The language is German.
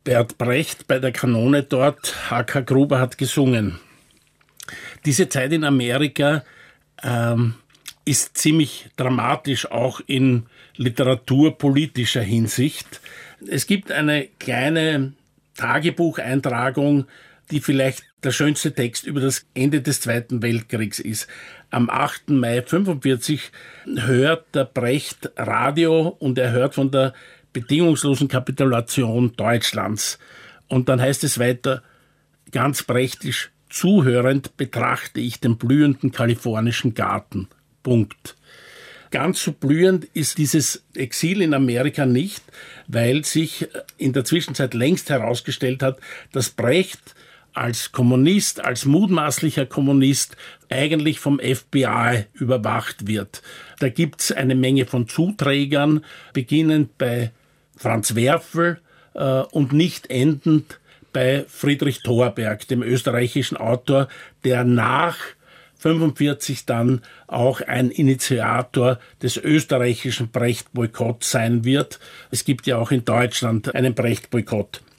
Bert Brecht bei der Kanone dort, H.K. Gruber hat gesungen. Diese Zeit in Amerika ist ziemlich dramatisch, auch in literaturpolitischer Hinsicht. Es gibt eine kleine Tagebucheintragung, die vielleicht der schönste Text über das Ende des Zweiten Weltkriegs ist. Am 8. Mai 1945 hört der Brecht Radio und er hört von der bedingungslosen Kapitulation Deutschlands. Und dann heißt es weiter, ganz brechtisch, zuhörend betrachte ich den blühenden kalifornischen Garten. Punkt. Ganz so blühend ist dieses Exil in Amerika nicht, weil sich in der Zwischenzeit längst herausgestellt hat, dass Brecht als Kommunist, als mutmaßlicher Kommunist eigentlich vom FBI überwacht wird. Da gibt's eine Menge von Zuträgern, beginnend bei Franz Werfel und nicht endend bei Friedrich Thorberg, dem österreichischen Autor, der nach 1945 dann auch ein Initiator des österreichischen Brecht-Boykotts sein wird. Es gibt ja auch in Deutschland einen Brecht-Boykott.